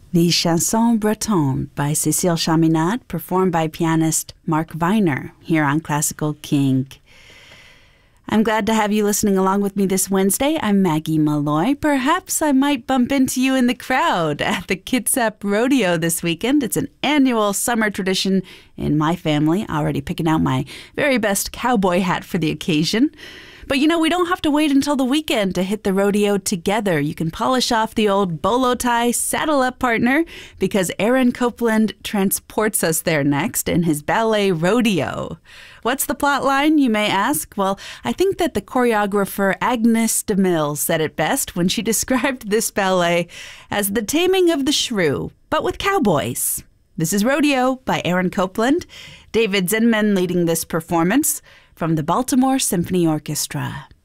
The Chanson Bretonne by Cécile Chaminade, performed by pianist Mark Weiner here on Classical King. I'm glad to have you listening along with me this Wednesday. I'm Maggie Malloy. Perhaps I might bump into you in the crowd at the Kitsap Rodeo this weekend. It's an annual summer tradition in my family. Already picking out my very best cowboy hat for the occasion. But you know, we don't have to wait until the weekend to hit the rodeo together. You can polish off the old bolo tie, saddle up, partner, because Aaron Copland transports us there next in his ballet Rodeo. What's the plot line, you may ask? Well, I think that the choreographer Agnes de Mille said it best when she described this ballet as the taming of the shrew, but with cowboys. This is Rodeo by Aaron Copland. David Zinman leading this performance from the Baltimore Symphony Orchestra.